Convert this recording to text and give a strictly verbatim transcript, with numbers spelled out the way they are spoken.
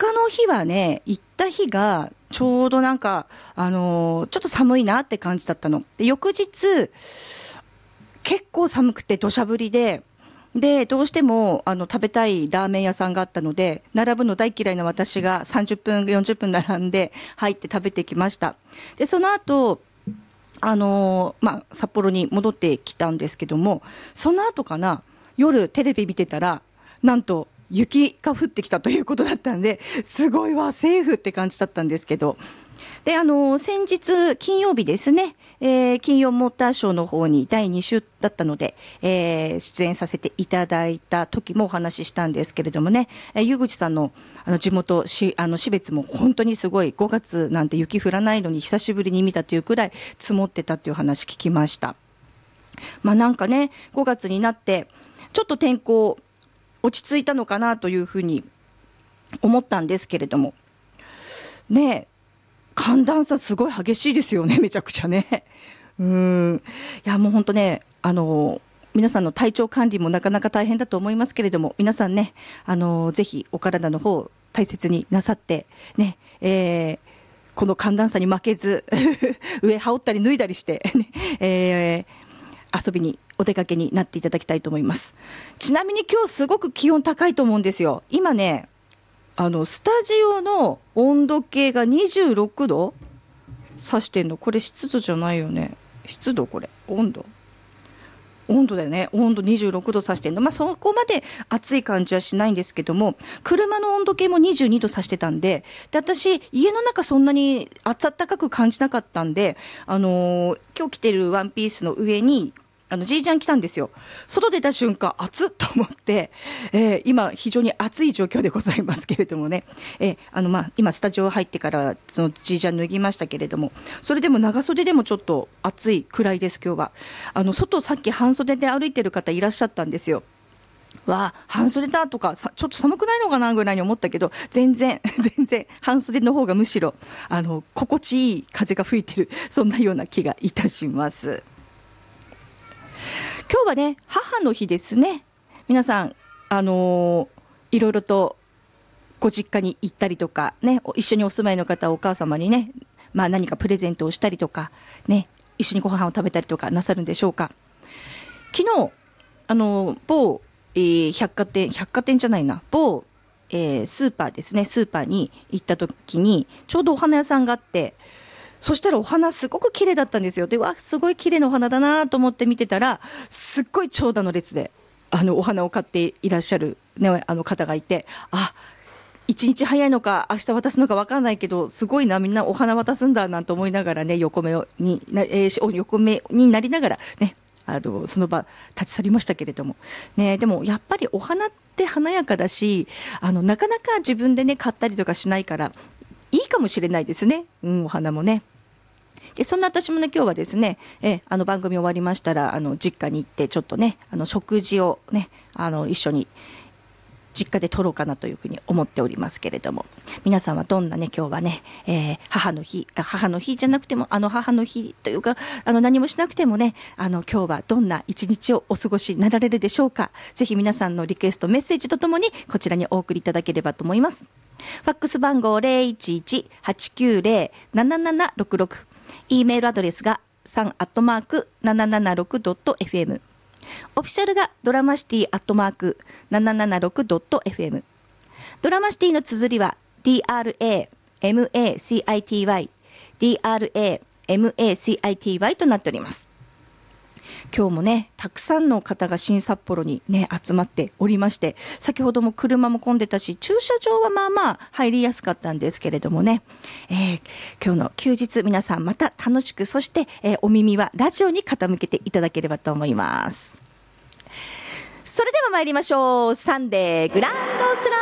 日の日はね、行った日がちょうどなんか、あのーちょっと寒いなって感じだったので、翌日結構寒くて土砂降りで、でどうしてもあの食べたいラーメン屋さんがあったので、並ぶの大嫌いな私がさんじゅっぷんよんじゅっぷん並んで入って食べてきました。でその後あのーまあ、札幌に戻ってきたんですけども、その後かな、夜テレビ見てたらなんと雪が降ってきたということだったんで、すごいわセーフって感じだったんですけど、であの先日金曜日ですね、えー、金曜モーターショーの方にだいに週だったので、えー、出演させていただいた時もお話ししたんですけれどもね、えー、湯口さんの、あの地元しあの標津も本当にすごい、ごがつなんて雪降らないのに久しぶりに見たというくらい積もってたという話聞きました。まあなんかね、ごがつになってちょっと天候落ち着いたのかなというふうに思ったんですけれどもね、寒暖差すごい激しいですよね、めちゃくちゃね。うーん、いやもう本当ね、あの皆さんの体調管理もなかなか大変だと思いますけれども、皆さんね、あのぜひお体の方大切になさってね、えーこの寒暖差に負けず上羽織ったり脱いだりして、ねえー遊びにお出かけになっていただきたいと思います。ちなみに今日すごく気温高いと思うんですよ。今ね、あのスタジオの温度計がにじゅうろくど指してんの。これ湿度じゃないよね。湿度、これ温度温度だよね。温度にじゅうろくど指してんの。まあそこまで暑い感じはしないんですけども、車の温度計もにじゅうにど指してたんで、で私家の中そんなに暖かく感じなかったんで、あのー今日着てるワンピースの上にあのジージャン着たんですよ。外出た瞬間暑っと思って、えー今非常に暑い状況でございますけれどもね、えーあのまあ今スタジオ入ってからそのジージャン脱ぎましたけれども、それでも長袖でもちょっと暑いくらいです。今日はあの外、さっき半袖で歩いてる方いらっしゃったんですよ。わあ半袖だとかさ、ちょっと寒くないのかなぐらいに思ったけど、全然全然半袖の方がむしろあの心地いい風が吹いてる、そんなような気がいたします。今日はね、母の日ですね。皆さん、あのーいろいろとご実家に行ったりとか、ね、一緒にお住まいの方、お母様にね、まあ、何かプレゼントをしたりとか、ね、一緒にご飯を食べたりとかなさるんでしょうか。昨日、あのー某、えー百貨店、百貨店じゃないな、某、えースーパーですね、スーパーに行った時に、ちょうどお花屋さんがあって、そしたらお花すごく綺麗だったんですよ。で、わすごい綺麗なお花だなと思って見てたら、すっごい長蛇の列であのお花を買っていらっしゃる、ね、あの方がいて、あ、一日早いのか明日渡すのか分からないけど、すごいな、みんなお花渡すんだなんて思いながらね、横目にな、えー横目になりながらね、あのその場立ち去りましたけれども、ね、でもやっぱりお花って華やかだし、あのなかなか自分でね買ったりとかしないからいいかもしれないですね、うん、お花もね。でそんな私もね、今日はですね、えあの番組終わりましたら、あの実家に行ってちょっとね、あの食事をね、あの一緒に実家で撮ろうかなというふうに思っておりますけれども、皆さんはどんなね、今日はね、えー母の日、あ母の日じゃなくても、あの母の日というか、あの何もしなくてもね、あの今日はどんな一日をお過ごしになられるでしょうか。ぜひ皆さんのリクエストメッセージとともにこちらにお送りいただければと思います。ファックス番号 ゼロいちいち はちきゅうゼロ ななななろくろく、 E メールアドレスがさんアットマークななななろくドットエフエム、 オフィシャルがドラマシティアットマークななななろくドットエフエム、 ドラマシティの綴りは ディーアールエーエムエーシーアイティーワイ ディーアールエーエムエーシーアイティーワイ となっております。今日もね、たくさんの方が新札幌にね集まっておりまして、先ほども車も混んでたし、駐車場はまあまあ入りやすかったんですけれどもね、えー、今日の休日、皆さんまた楽しく、そして、えー、お耳はラジオに傾けていただければと思います。それでは参りましょう。サンデーグランドスラ